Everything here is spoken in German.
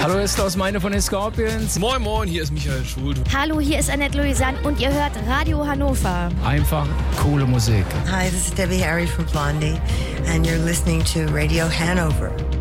Hallo, ist Klaus Meine von den Scorpions. Moin Moin, hier ist Michael Schuld. Hallo, hier ist Annette Louisanne und ihr hört Radio Hannover. Einfach coole Musik. Hi, this is Debbie Harry from Blondie and you're listening to Radio Hanover.